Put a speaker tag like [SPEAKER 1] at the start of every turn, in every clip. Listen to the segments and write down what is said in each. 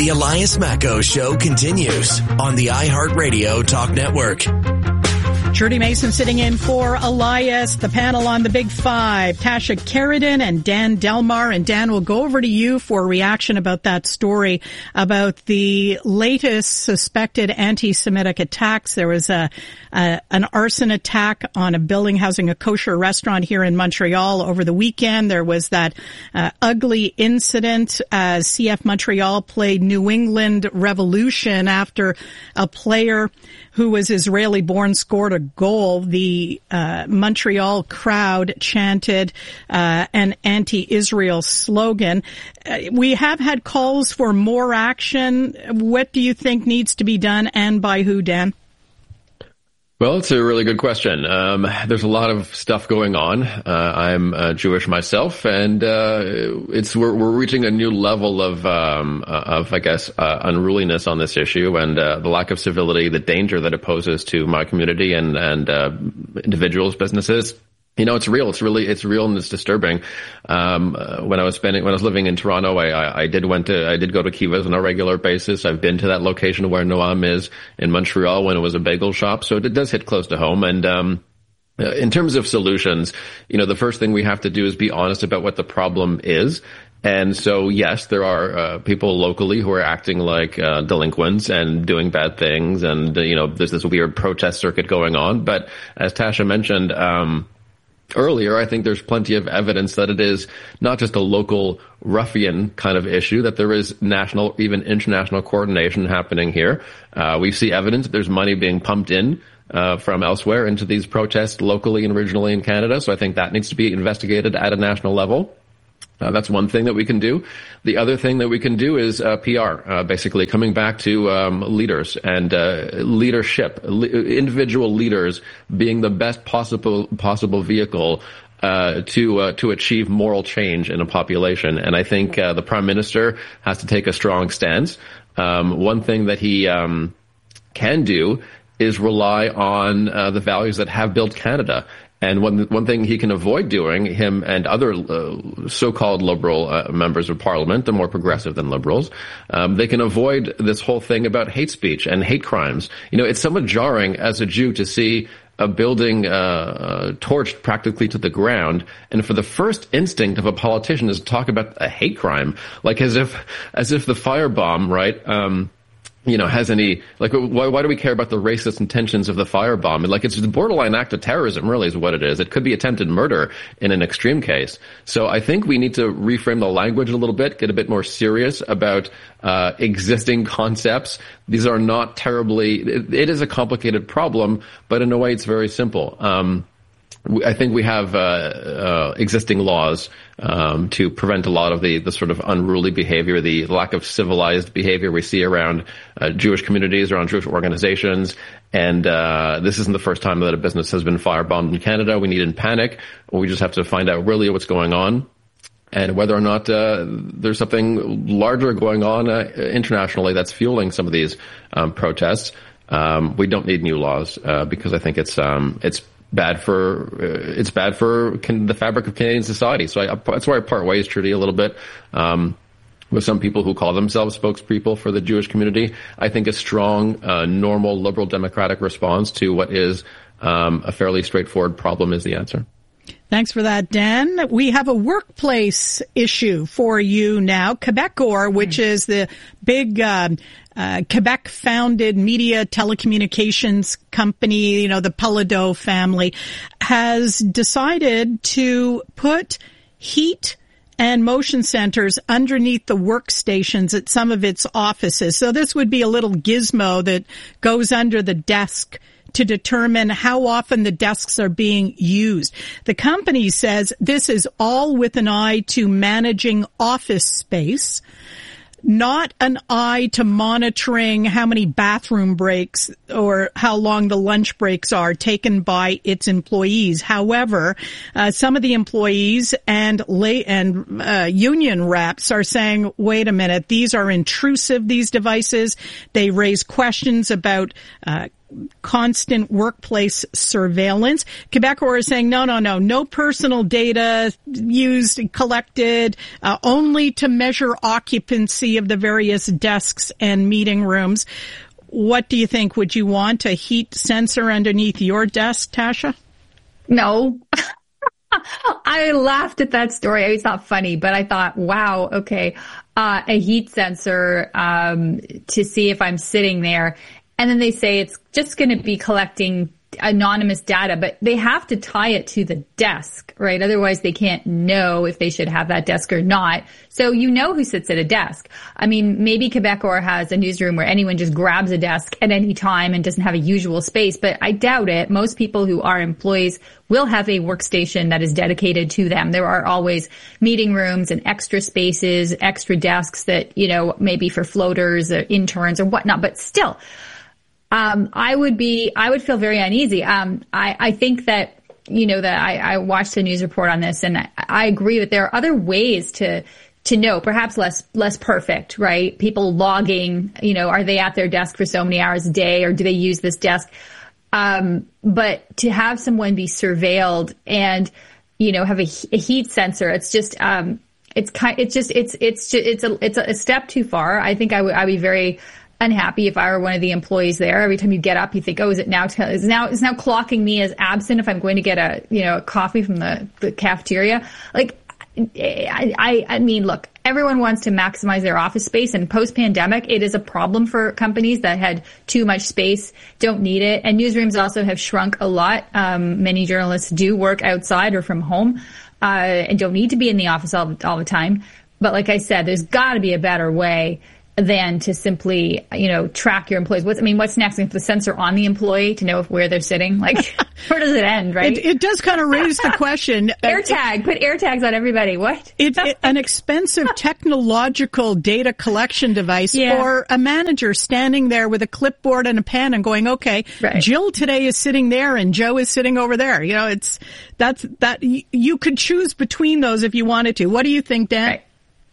[SPEAKER 1] The Elias Macco Show continues on the iHeartRadio Talk Network.
[SPEAKER 2] Trudy Mason sitting in for Elias. The panel on the Big Five, Tasha Keridan and Dan Delmar. And Dan, will go over to you for a reaction about that story about the latest suspected anti-Semitic attacks. There was an arson attack on a building housing a kosher restaurant here in Montreal over the weekend. There was that ugly incident as CF Montreal played New England Revolution after a player who was Israeli-born scored a goal. The Montreal crowd chanted an anti-Israel slogan. We have had calls for more action. What do you think needs to be done, and by who, Dan?
[SPEAKER 3] Well, it's a really good question. There's a lot of stuff going on. I'm Jewish myself, and we're reaching a new level of I guess, unruliness on this issue, and the lack of civility, the danger that it poses to my community and individuals, businesses. You know, it's real. It's real, and it's disturbing. When I was living in Toronto, I did go to Kiva's on a regular basis. I've been to that location where Noam is in Montreal when it was a bagel shop. So it does hit close to home. And, in terms of solutions, you know, the first thing we have to do is be honest about what the problem is. And so, yes, there are people locally who are acting like delinquents and doing bad things. And, you know, there's this weird protest circuit going on. But as Tasha mentioned, earlier, I think there's plenty of evidence that it is not just a local ruffian kind of issue, that there is national, even international coordination happening here. We see evidence that there's money being pumped in from elsewhere into these protests locally and regionally in Canada. So I think that needs to be investigated at a national level. That's one thing that we can do. The other thing that we can do is PR, basically coming back to leaders and leadership, individual leaders being the best possible vehicle to achieve moral change in a population. And I think the Prime Minister has to take a strong stance. One thing that he can do is rely on the values that have built Canada. And one thing he can avoid doing, him and other so-called liberal members of parliament, they're more progressive than liberals, they can avoid this whole thing about hate speech and hate crimes. You know, it's somewhat jarring as a Jew to see a building torched practically to the ground, and for the first instinct of a politician is to talk about a hate crime, like as if the firebomb, right? You know, has any, like, why do we care about the racist intentions of the firebomb? And, like, it's a borderline act of terrorism, really, is what it is. It could be attempted murder in an extreme case. So I think we need to reframe the language a little bit, get a bit more serious about existing concepts. These are not terribly, it is a complicated problem, but in a way it's very simple. I think we have existing laws to prevent a lot of the sort of unruly behavior, the lack of civilized behavior we see around Jewish communities, around Jewish organizations. And this isn't the first time that a business has been firebombed in Canada. We needn't panic. We just have to find out really what's going on and whether or not there's something larger going on internationally that's fueling some of these protests. We don't need new laws because I think it's bad for the fabric of Canadian society. So that's why I part ways, Trudy, a little bit with some people who call themselves spokespeople for the Jewish community. I think a strong, normal, liberal, democratic response to what is a fairly straightforward problem is the answer.
[SPEAKER 2] Thanks for that, Dan. We have a workplace issue for you now. Quebecor, which is the big Quebec-founded media telecommunications company, you know, the Pelladeau family, has decided to put heat and motion sensors underneath the workstations at some of its offices. So this would be a little gizmo that goes under the desk to determine how often the desks are being used. The company says this is all with an eye to managing office space, not an eye to monitoring how many bathroom breaks or how long the lunch breaks are taken by its employees. However, some of the employees and union reps are saying, wait a minute, these are intrusive, these devices. They raise questions about constant workplace surveillance. Quebecor is saying, no personal data used, collected, only to measure occupancy of the various desks and meeting rooms. What do you think? Would you want a heat sensor underneath your desk, Tasha?
[SPEAKER 4] No. I laughed at that story. It's not funny, but I thought, wow, okay, a heat sensor to see if I'm sitting there. And then they say it's just going to be collecting anonymous data, but they have to tie it to the desk, right? Otherwise they can't know if they should have that desk or not. So you know who sits at a desk. I mean, maybe Quebecor has a newsroom where anyone just grabs a desk at any time and doesn't have a usual space, but I doubt it. Most people who are employees will have a workstation that is dedicated to them. There are always meeting rooms and extra spaces, extra desks that, maybe for floaters or interns or whatnot, but still, I would feel very uneasy. I think that, I watched a news report on this and I agree that there are other ways to know, perhaps less perfect, right? People logging, are they at their desk for so many hours a day or do they use this desk? But to have someone be surveilled and, have a heat sensor, it's just, it's a step too far. I think I'd be very unhappy if I were one of the employees there. Every time you get up, you think, oh, is now clocking me as absent if I'm going to get a coffee from the cafeteria? Like, I mean, look, everyone wants to maximize their office space, and post-pandemic, it is a problem for companies that had too much space, don't need it. And newsrooms also have shrunk a lot. Many journalists do work outside or from home, and don't need to be in the office all the time. But like I said, there's got to be a better way than to simply, track your employees. What's next? If the sensor on the employee to know where they're sitting, like, where does it end, right?
[SPEAKER 2] It does kind of raise the question.
[SPEAKER 4] AirTag, put AirTags on everybody. What?
[SPEAKER 2] It's an expensive technological data collection device for a manager standing there with a clipboard and a pen and going, okay, right, Jill today is sitting there and Joe is sitting over there. You could choose between those if you wanted to. What do you think, Dan?
[SPEAKER 4] Right.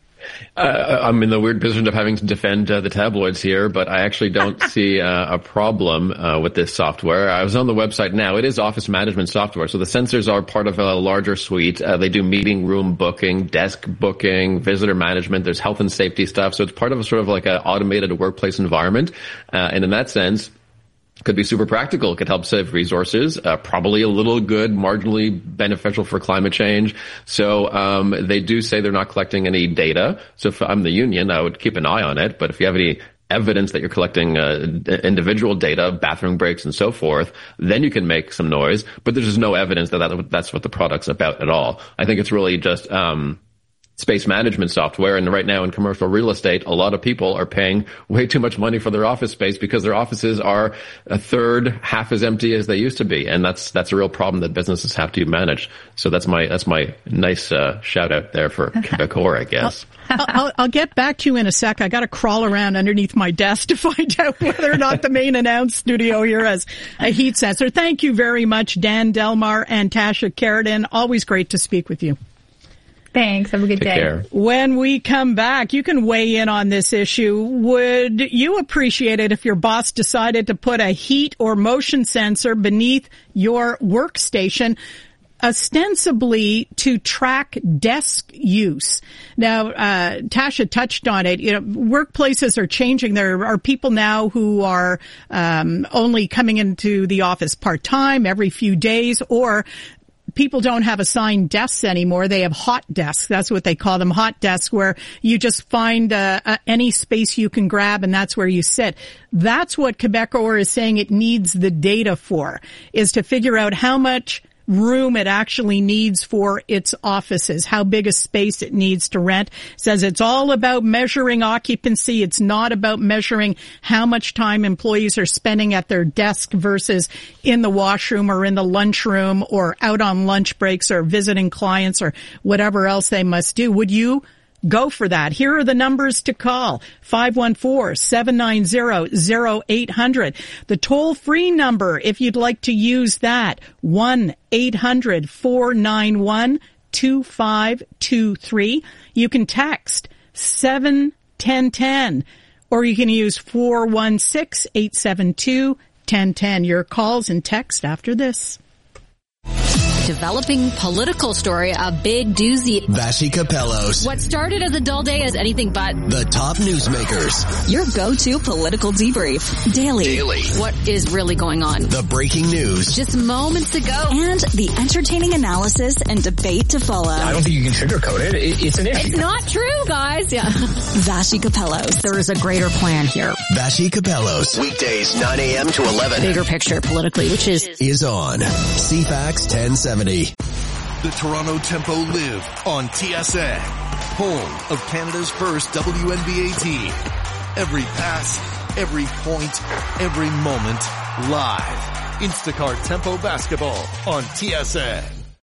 [SPEAKER 3] I'm in the weird position of having to defend the tabloids here, but I actually don't see a problem with this software. I was on the website now. It is office management software, so the sensors are part of a larger suite. They do meeting room booking, desk booking, visitor management. There's health and safety stuff, so it's part of a sort of like an automated workplace environment. And in that sense, could be super practical. It could help save resources, probably a little good, marginally beneficial for climate change. So, they do say they're not collecting any data. So if I'm the union, I would keep an eye on it. But if you have any evidence that you're collecting, individual data, bathroom breaks and so forth, then you can make some noise. But there's just no evidence that that's what the product's about at all. I think it's really just, space management software. And right now in commercial real estate, a lot of people are paying way too much money for their office space because their offices are a third, half as empty as they used to be. And that's a real problem that businesses have to manage. So that's my nice, shout out there for Quebecor, I guess.
[SPEAKER 2] I'll get back to you in a sec. I got to crawl around underneath my desk to find out whether or not the main announced studio here has a heat sensor. Thank you very much, Dan Delmar and Tasha Carradine. Always great to speak with you.
[SPEAKER 4] Thanks. Have a good day.
[SPEAKER 3] Take care.
[SPEAKER 2] When we come back, you can weigh in on this issue. Would you appreciate it if your boss decided to put a heat or motion sensor beneath your workstation, ostensibly to track desk use? Now, Tasha touched on it. Workplaces are changing. There are people now who are only coming into the office part-time every few days, or people don't have assigned desks anymore. They have hot desks. That's what they call them, hot desks, where you just find any space you can grab and that's where you sit. That's what Quebecor is saying it needs the data for, is to figure out how much room it actually needs for its offices, how big a space it needs to rent. It says it's all about measuring occupancy. It's not about measuring how much time employees are spending at their desk versus in the washroom or in the lunchroom or out on lunch breaks or visiting clients or whatever else they must do. Would you go for that? Here are the numbers to call. 514-790-0800. The toll-free number, if you'd like to use that, 1-800-491-2523. You can text 71010, or you can use 416-872 1010. Your calls and text after this.
[SPEAKER 5] Developing political story, a big doozy.
[SPEAKER 1] Vassy Capellos.
[SPEAKER 5] What started as a dull day is anything but.
[SPEAKER 1] The top newsmakers.
[SPEAKER 6] Your go-to political debrief. Daily.
[SPEAKER 5] What is really going on?
[SPEAKER 1] The breaking news.
[SPEAKER 5] Just moments ago.
[SPEAKER 6] And the entertaining analysis and debate to follow.
[SPEAKER 7] I don't think you can sugarcoat it. It's an issue.
[SPEAKER 5] It's not true, guys. Yeah.
[SPEAKER 6] Vassy Capellos.
[SPEAKER 5] There is a greater plan here.
[SPEAKER 1] Vassy Capellos. Weekdays 9 a.m. to 11.
[SPEAKER 5] Bigger picture politically, which is
[SPEAKER 1] on CFAX 1070.
[SPEAKER 8] The Toronto Tempo live on TSN, home of Canada's first WNBA team. Every pass, every point, every moment, live. Instacart Tempo Basketball on TSN.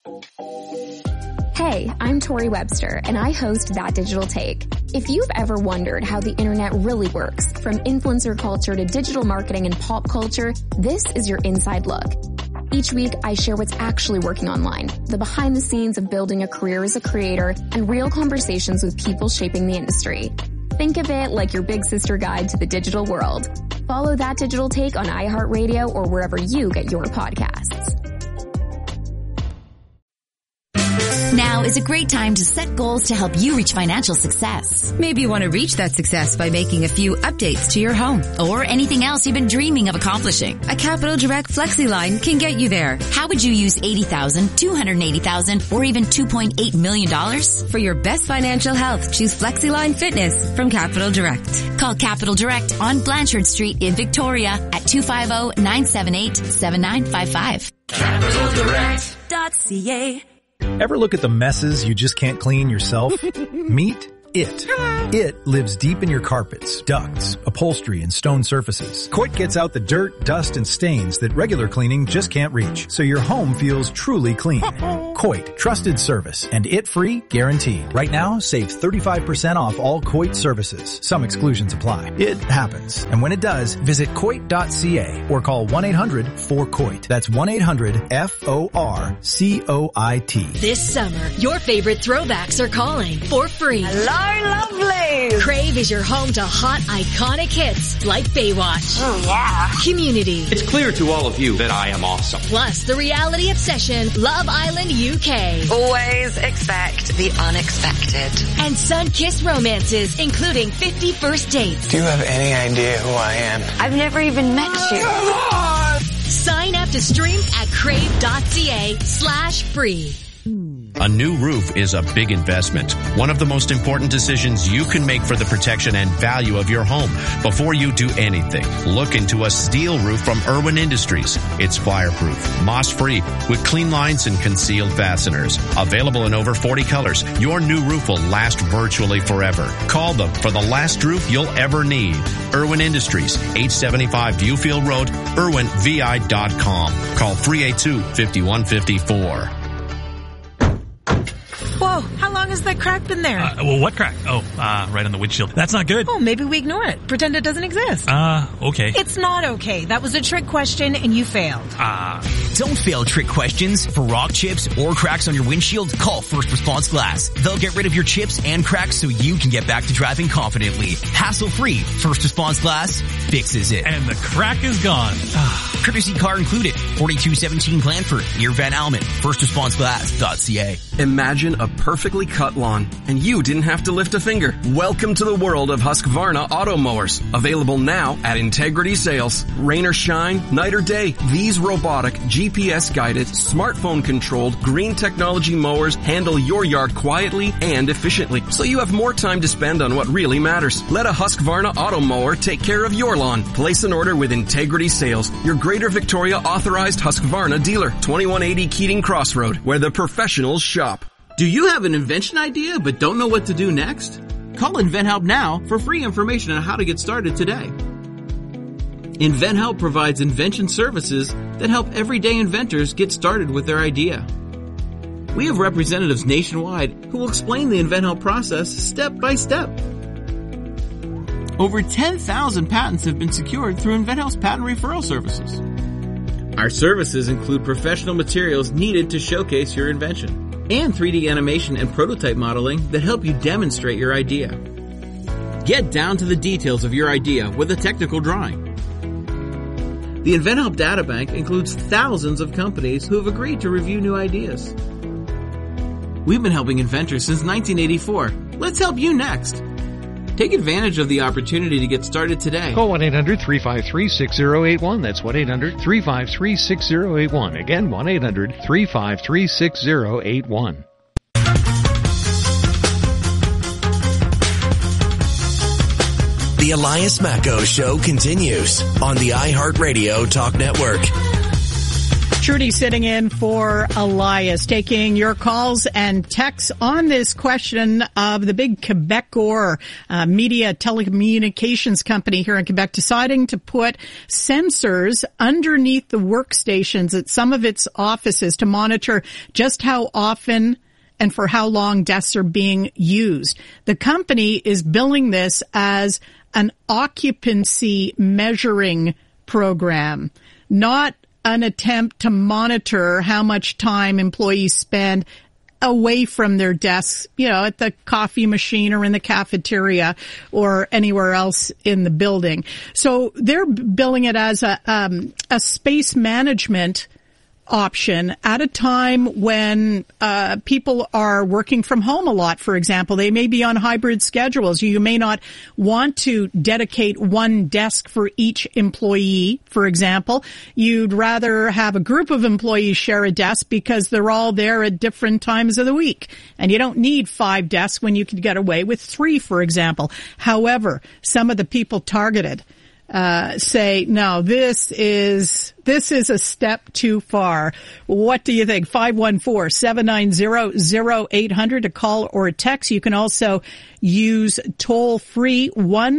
[SPEAKER 9] Hey, I'm Tori Webster, and I host That Digital Take. If you've ever wondered how the internet really works, from influencer culture to digital marketing and pop culture, this is your inside look. Each week, I share what's actually working online, the behind the scenes of building a career as a creator, and real conversations with people shaping the industry. Think of it like your big sister guide to the digital world. Follow That Digital Take on iHeartRadio or wherever you get your podcasts.
[SPEAKER 10] Now is a great time to set goals to help you reach financial success.
[SPEAKER 11] Maybe you want to reach that success by making a few updates to your home.
[SPEAKER 10] Or anything else you've been dreaming of accomplishing.
[SPEAKER 11] A Capital Direct FlexiLine can get you there.
[SPEAKER 10] How would you use $80,000, $280,000, or even $2.8 million?
[SPEAKER 11] For your best financial health, choose FlexiLine Fitness from Capital Direct.
[SPEAKER 10] Call Capital Direct on Blanchard Street in Victoria at 250-978-7955.
[SPEAKER 6] CapitalDirect.ca.
[SPEAKER 12] Ever look at the messes you just can't clean yourself? Meet It. It lives deep in your carpets, ducts, upholstery, and stone surfaces. Coit gets out the dirt, dust, and stains that regular cleaning just can't reach, so your home feels truly clean. Coit, trusted service, and it-free guarantee. Right now, save 35% off all Coit services. Some exclusions apply. It happens. And when it does, visit Coit.ca or call 1-800-4COIT. That's 1-800-FORCOIT.
[SPEAKER 13] This summer, your favorite throwbacks are calling for free.
[SPEAKER 14] Hello, lovely!
[SPEAKER 13] Crave is your home to hot, iconic hits like Baywatch.
[SPEAKER 14] Oh, yeah.
[SPEAKER 13] Community.
[SPEAKER 15] It's clear to all of you that I am awesome.
[SPEAKER 13] Plus, the reality obsession, Love Island UK.
[SPEAKER 14] Always expect the unexpected.
[SPEAKER 13] And sun-kissed romances, including 50 First Dates.
[SPEAKER 16] Do you have any idea who I am?
[SPEAKER 14] I've never even met you.
[SPEAKER 13] Sign up to stream at crave.ca/free.
[SPEAKER 17] A new roof is a big investment. One of the most important decisions you can make for the protection and value of your home. Before you do anything, look into a steel roof from Irwin Industries. It's fireproof, moss-free, with clean lines and concealed fasteners. Available in over 40 colors, your new roof will last virtually forever. Call them for the last roof you'll ever need. Irwin Industries, 875 Viewfield Road, IrwinVI.com. Call 382-5154.
[SPEAKER 18] Whoa, how long has that crack been there?
[SPEAKER 19] Well, what crack? Oh, right on the windshield. That's not good.
[SPEAKER 18] Oh, maybe we ignore it. Pretend it doesn't exist.
[SPEAKER 19] Okay.
[SPEAKER 18] It's not okay. That was a trick question and you failed.
[SPEAKER 20] Don't fail trick questions. For rock chips or cracks on your windshield, call First Response Glass. They'll get rid of your chips and cracks so you can get back to driving confidently. Hassle-free. First Response Glass fixes it.
[SPEAKER 19] And the crack is gone.
[SPEAKER 20] Courtesy car included. 4217 Blandford, near Van Almen. FirstResponseGlass.ca.
[SPEAKER 21] Imagine a perfectly cut lawn, and you didn't have to lift a finger. Welcome to the world of Husqvarna auto mowers. Available now at Integrity Sales. Rain or shine, night or day, these robotic, GPS-guided, smartphone-controlled, green technology mowers handle your yard quietly and efficiently, so you have more time to spend on what really matters. Let a Husqvarna auto mower take care of your lawn. Place an order with Integrity Sales, your Greater Victoria authorized Husqvarna dealer. 2180 Keating Crossroad, where the professionals shop.
[SPEAKER 22] Do you have an invention idea but don't know what to do next? Call InventHelp now for free information on how to get started today. InventHelp provides invention services that help everyday inventors get started with their idea. We have representatives nationwide who will explain the InventHelp process step by step. Over 10,000 patents have been secured through InventHelp's patent referral services. Our services include professional materials needed to showcase your invention, and 3D animation and prototype modeling that help you demonstrate your idea. Get down to the details of your idea with a technical drawing. The InventHelp Databank includes thousands of companies who have agreed to review new ideas. We've been helping inventors since 1984. Let's help you next. Take advantage of the opportunity to get started today.
[SPEAKER 3] Call 1-800-353-6081. That's 1-800-353-6081. Again, 1-800-353-6081.
[SPEAKER 1] The Elias Macco Show continues on the iHeartRadio Talk Network.
[SPEAKER 2] Trudy sitting in for Elias, taking your calls and texts on this question of the big Quebecor media telecommunications company here in Quebec deciding to put sensors underneath the workstations at some of its offices to monitor just how often and for how long desks are being used. The company is billing this as an occupancy measuring program, not an attempt to monitor how much time employees spend away from their desks, at the coffee machine or in the cafeteria or anywhere else in the building. So they're billing it as a space management option at a time when people are working from home a lot, for example. They may be on hybrid schedules. You may not want to dedicate one desk for each employee, for example. You'd rather have a group of employees share a desk because they're all there at different times of the week. And you don't need 5 desks when you could get away with 3, for example. However, some of the people targeted say, no, this is a step too far. What do you think? 514-790-0800 to call or text. You can also use toll-free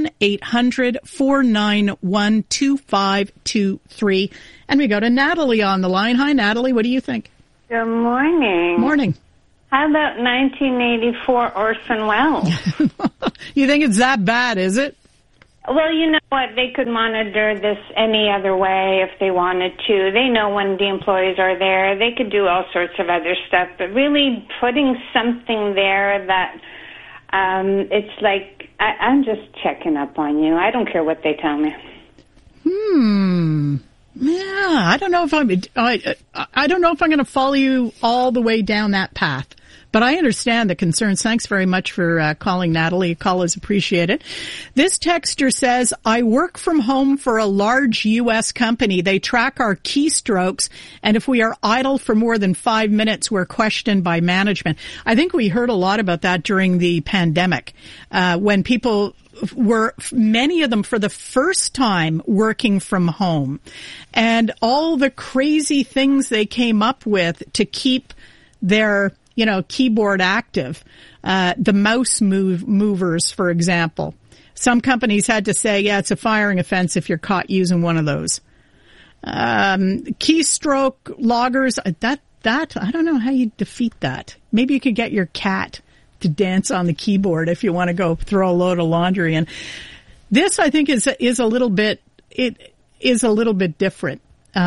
[SPEAKER 2] 1-800-491-2523. And we go to Natalie on the line. Hi, Natalie. What do you think?
[SPEAKER 4] Good morning.
[SPEAKER 2] Morning.
[SPEAKER 4] How about 1984 Orson Welles?
[SPEAKER 2] You think it's that bad, is it?
[SPEAKER 4] Well, you know what? They could monitor this any other way if they wanted to. They know when the employees are there. They could do all sorts of other stuff. But really putting something there that it's like, I'm just checking up on you. I don't care what they tell me.
[SPEAKER 2] Yeah, I don't know if I'm going to follow you all the way down that path. But I understand the concerns. Thanks very much for calling, Natalie. A call is appreciated. This texter says, I work from home for a large U.S. company. They track our keystrokes, and if we are idle for more than 5 minutes, we're questioned by management. I think we heard a lot about that during the pandemic, when people were, many of them for the first time, working from home, and all the crazy things they came up with to keep their keyboard active, the mouse movers, for example. Some companies had to say, it's a firing offense if you're caught using one of those. Keystroke loggers, that, I don't know how you defeat that. Maybe you could get your cat to dance on the keyboard if you want to go throw a load of laundry in. This, I think, is a little bit different.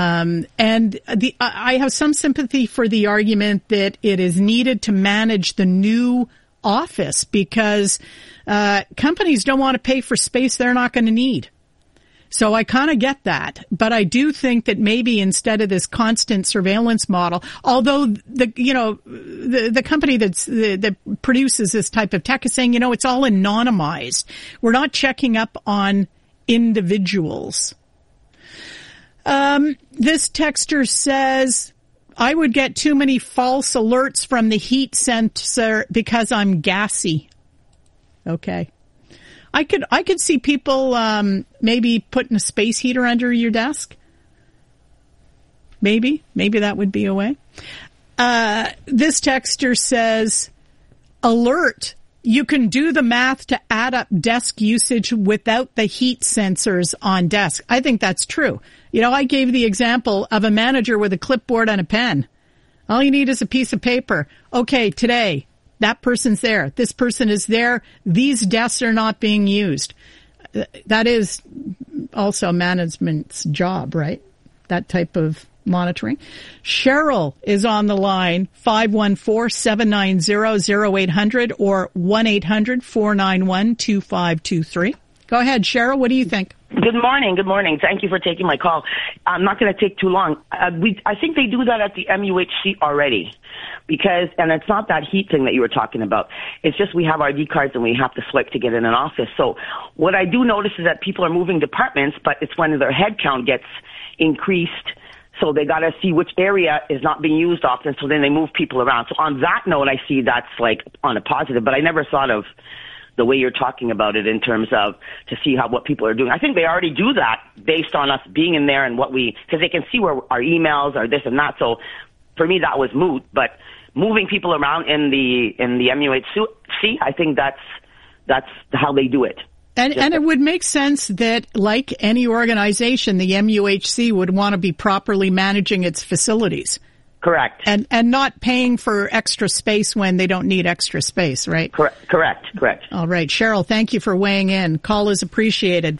[SPEAKER 2] I have some sympathy for the argument that it is needed to manage the new office because companies don't want to pay for space they're not going to need. So I kind of get that, but I do think that maybe instead of this constant surveillance model, although the company that produces this type of tech is saying, it's all anonymized. We're not checking up on individuals. This texter says, I would get too many false alerts from the heat sensor because I'm gassy. Okay. I could see people, maybe putting a space heater under your desk. Maybe that would be a way. This texter says, alert. You can do the math to add up desk usage without the heat sensors on desk. I think that's true. I gave the example of a manager with a clipboard and a pen. All you need is a piece of paper. Okay, today, that person's there. This person is there. These desks are not being used. That is also management's job, right? That type of monitoring. Cheryl is on the line, 514-790-0800 or 1-800-491-2523. Go ahead, Cheryl. What do you think?
[SPEAKER 3] Good morning. Good morning. Thank you for taking my call. I'm not going to take too long. I think they do that at the MUHC already, and it's not that heat thing that you were talking about. It's just we have ID cards and we have to swipe to get in an office. So what I do notice is that people are moving departments, but it's when their head count gets increased. So they got to see which area is not being used often. So then they move people around. So on that note, I see that's like on a positive, but I never thought of the way you're talking about it in terms of to see what people are doing. I think they already do that based on us being in there and because they can see where our emails are, this and that. So for me, that was moot, but moving people around in the MUHC, I think that's how they do it.
[SPEAKER 2] And it would make sense that, like any organization, the MUHC would want to be properly managing its facilities.
[SPEAKER 3] Correct.
[SPEAKER 2] And not paying for extra space when they don't need extra space, right?
[SPEAKER 3] Correct.
[SPEAKER 2] All right. Cheryl, thank you for weighing in. Call is appreciated.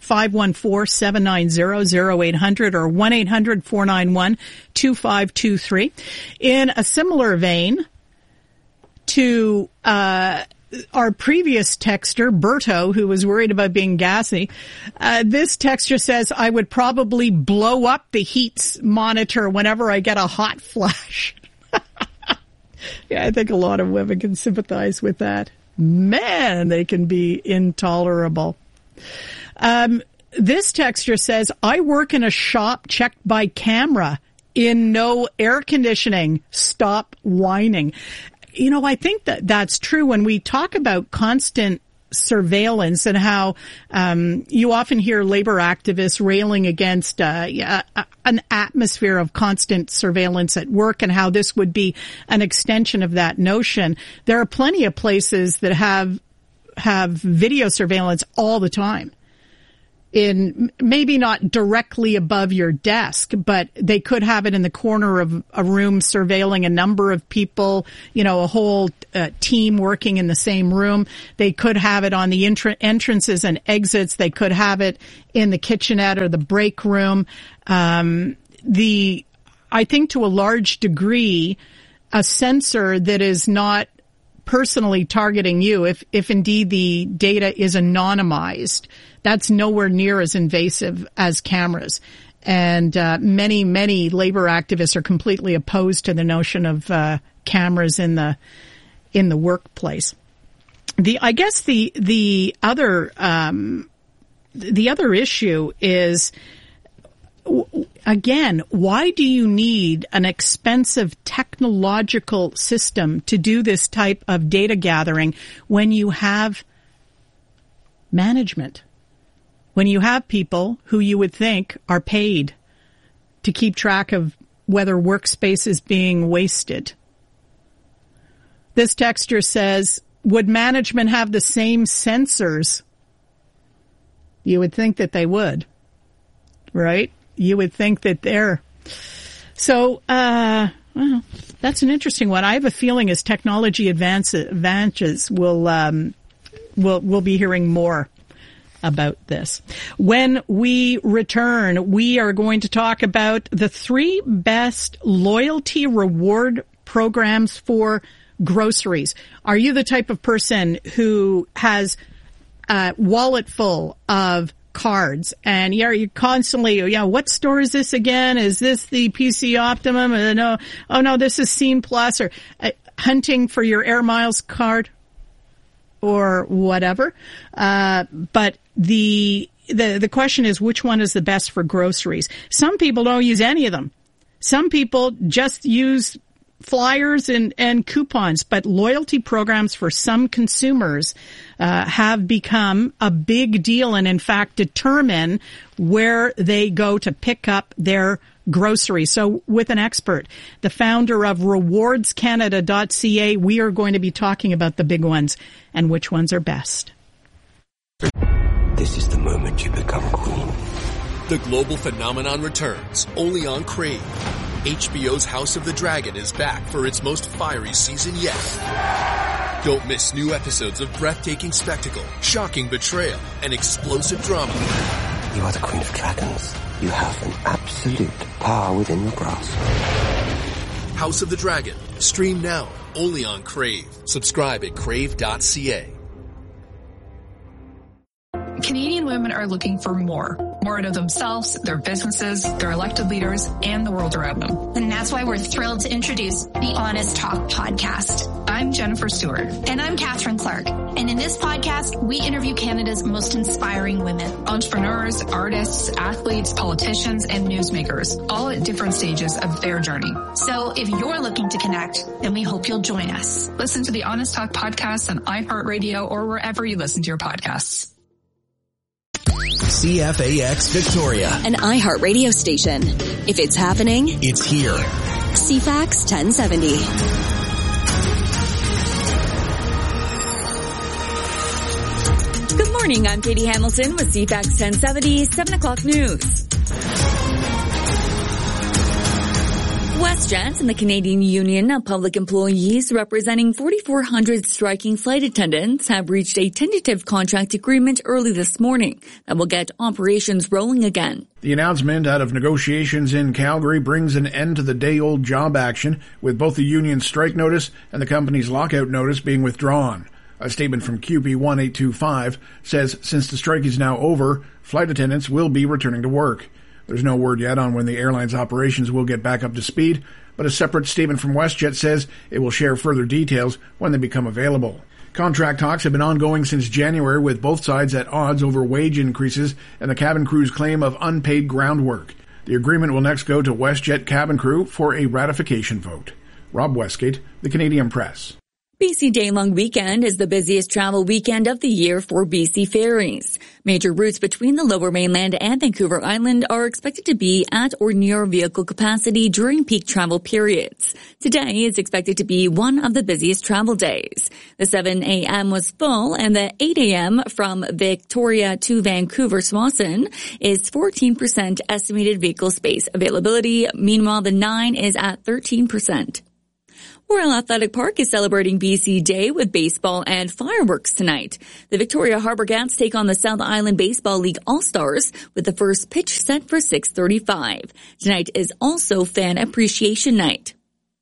[SPEAKER 2] 514-790-0800 or 1-800-491-2523. In a similar vein to our previous texter, Berto, who was worried about being gassy, this texter says, I would probably blow up the heat monitor whenever I get a hot flash. Yeah, I think a lot of women can sympathize with that. Man, they can be intolerable. This texter says, I work in a shop checked by camera in no air conditioning. Stop whining. You know, I think that's true when we talk about constant surveillance and how you often hear labor activists railing against an atmosphere of constant surveillance at work and how this would be an extension of that notion. There are plenty of places that have video surveillance all the time. In maybe not directly above your desk, but they could have it in the corner of a room surveilling a number of people, a whole team working in the same room. They could have it on the entrances and exits. They could have it in the kitchenette or the break room. I think to a large degree, a sensor that is not personally targeting you, if indeed the data is anonymized, that's nowhere near as invasive as cameras. And many labor activists are completely opposed to the notion of cameras in the workplace. I guess the other issue is, again, why do you need an expensive technological system to do this type of data gathering when you have management? When you have people who you would think are paid to keep track of whether workspace is being wasted. This texter says, would management have the same sensors? You would think that they would, right? You would think that they're... So, well, that's an interesting one. I have a feeling as technology advances, we'll be hearing more about this. When we return, we are going to talk about the 3 best loyalty reward programs for groceries. Are you the type of person who has a wallet full of cards and you're constantly, what store is this again? Is this the PC Optimum? No, oh no, this is Scene Plus, or hunting for your Air Miles card or whatever. But the question is, which one is the best for groceries? Some people don't use any of them. Some people just use flyers and coupons, but loyalty programs for some consumers have become a big deal and in fact determine where they go to pick up their groceries. So with an expert, the founder of rewardscanada.ca, we are going to be talking about the big ones and which ones are best.
[SPEAKER 7] This is the moment you become queen.
[SPEAKER 23] The global phenomenon returns only on Crave. HBO's House of the Dragon is back for its most fiery season yet. Don't miss new episodes of breathtaking spectacle, shocking betrayal, and explosive drama.
[SPEAKER 7] You are the Queen of Dragons. You have an absolute power within your grasp.
[SPEAKER 23] House of the Dragon. Stream now, only on Crave. Subscribe at crave.ca.
[SPEAKER 24] Canadian women are looking for more
[SPEAKER 5] more out of themselves, their businesses, their elected leaders, and the world around them.
[SPEAKER 8] And that's why we're thrilled to introduce the Honest Talk podcast.
[SPEAKER 5] I'm Jennifer Stewart.
[SPEAKER 8] And I'm Catherine Clark. And in this podcast, we interview Canada's most inspiring women.
[SPEAKER 5] Entrepreneurs, artists, athletes, politicians, and newsmakers, all at different stages of their journey.
[SPEAKER 8] So if you're looking to connect, then we hope you'll join us.
[SPEAKER 5] Listen to the Honest Talk podcast on iHeartRadio or wherever you listen to your podcasts.
[SPEAKER 1] CFAX Victoria,
[SPEAKER 6] an iHeartRadio station. If it's happening,
[SPEAKER 1] it's here.
[SPEAKER 6] CFAX 1070.
[SPEAKER 9] Good morning, I'm Katie Hamilton with CFAX 1070, 7 o'clock news. WestJet and the Canadian Union of Public Employees, representing 4,400 striking flight attendants, have reached a tentative contract agreement early this morning that will get operations rolling again.
[SPEAKER 24] The announcement out of negotiations in Calgary brings an end to the day-old job action, with both the union's strike notice and the company's lockout notice being withdrawn. A statement from QP 1825 says since the strike is now over, flight attendants will be returning to work. There's no word yet on when the airline's operations will get back up to speed, but a separate statement from WestJet says it will share further details when they become available. Contract talks have been ongoing since January, with both sides at odds over wage increases and the cabin crew's claim of unpaid ground work. The agreement will next go to WestJet cabin crew for a ratification vote. Rob Westgate, The Canadian Press.
[SPEAKER 9] BC Day-long weekend is the busiest travel weekend of the year for BC ferries. Major routes between the Lower Mainland and Vancouver Island are expected to be at or near vehicle capacity during peak travel periods. Today is expected to be one of the busiest travel days. The 7 a.m. was full, and the 8 a.m. from Victoria to Vancouver Swanson is 14% estimated vehicle space availability. Meanwhile, the 9 is at 13%. Royal Athletic Park is celebrating BC Day with baseball and fireworks tonight. The Victoria Harbour Cats take on the South Island Baseball League All-Stars with the first pitch set for 6:35. Tonight is also Fan Appreciation Night.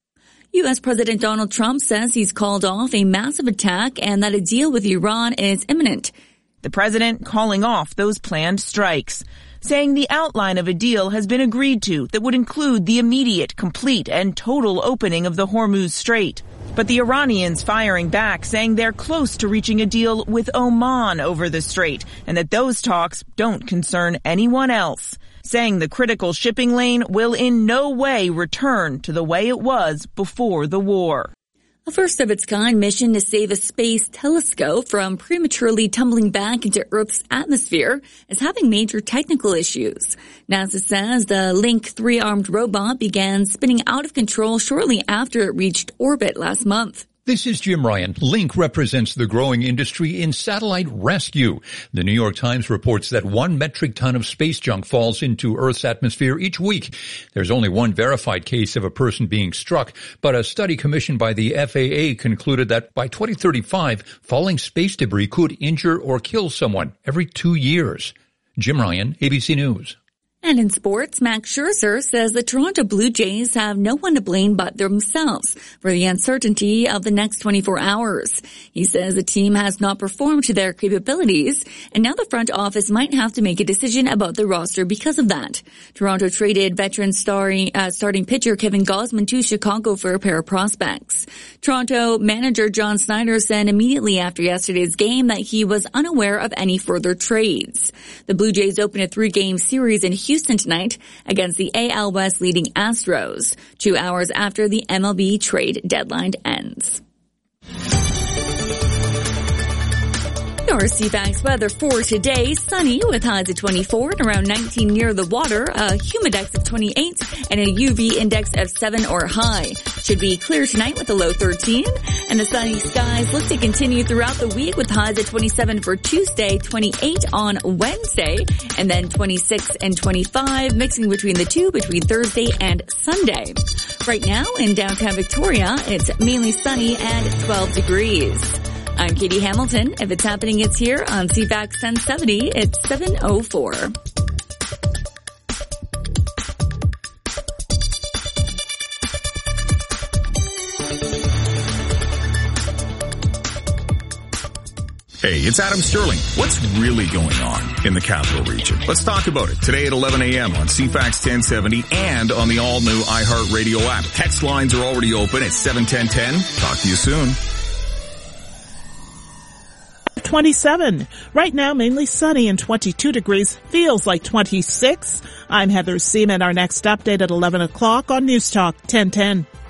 [SPEAKER 9] U.S. President Donald Trump says he's called off a massive attack and that a deal with Iran is imminent.
[SPEAKER 25] The president calling off those planned strikes, saying the outline of a deal has been agreed to that would include the immediate, complete, and total opening of the Hormuz Strait. But the Iranians firing back, saying they're close to reaching a deal with Oman over the strait, and that those talks don't concern anyone else, saying the critical shipping lane will in no way return to the way it was before the war.
[SPEAKER 9] A first-of-its-kind mission to save a space telescope from prematurely tumbling back into Earth's atmosphere is having major technical issues. NASA says the Link 3-armed robot began spinning out of control shortly after it reached orbit last month.
[SPEAKER 26] This is Jim Ryan. Link represents the growing industry in satellite rescue. The New York Times reports that 1 metric ton of space junk falls into Earth's atmosphere each week. There's only one verified case of a person being struck, but a study commissioned by the FAA concluded that by 2035, falling space debris could injure or kill someone every 2 years. Jim Ryan, ABC News.
[SPEAKER 9] And in sports, Max Scherzer says the Toronto Blue Jays have no one to blame but themselves for the uncertainty of the next 24 hours. He says the team has not performed to their capabilities, and now the front office might have to make a decision about the roster because of that. Toronto traded veteran starting pitcher Kevin Gausman to Chicago for a pair of prospects. Toronto manager John Snyder said immediately after yesterday's game that he was unaware of any further trades. The Blue Jays open a 3-game series in Houston tonight against the AL West leading Astros, 2 hours after the MLB trade deadline ends. Your CFAX weather for today: sunny with highs of 24 and around 19 near the water, a humidex of 28 and a UV index of 7 or high. Should be clear tonight with a low 13, and the sunny skies look to continue throughout the week with highs of 27 for Tuesday, 28 on Wednesday, and then 26 and 25 mixing between the two between Thursday and Sunday. Right now in downtown Victoria, it's mainly sunny and 12 degrees. I'm Katie Hamilton. If it's happening, it's here on CFAX 1070. It's 7:04.
[SPEAKER 10] Hey, it's Adam Sterling. What's really going on in the Capital Region? Let's talk about it today at 11 a.m. on CFAX 1070 and on the all-new iHeartRadio app. Text lines are already open at 71010. Talk to you soon.
[SPEAKER 11] 27. Right now, mainly sunny and 22 degrees. Feels like 26. I'm Heather Seaman. Our next update at 11 o'clock on News Talk 1010.